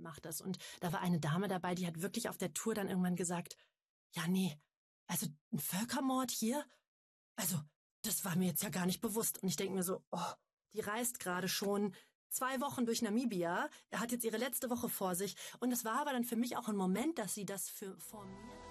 macht das. Und da war eine Dame dabei, die hat wirklich auf der Tour dann irgendwann gesagt, ja, nee, also ein Völkermord hier? Also, das war mir jetzt ja gar nicht bewusst. Und ich denke mir so, oh, die reist gerade schon 2 Wochen durch Namibia, hat jetzt ihre letzte Woche vor sich. Und es war aber dann für mich auch ein Moment, dass sie das vor mir...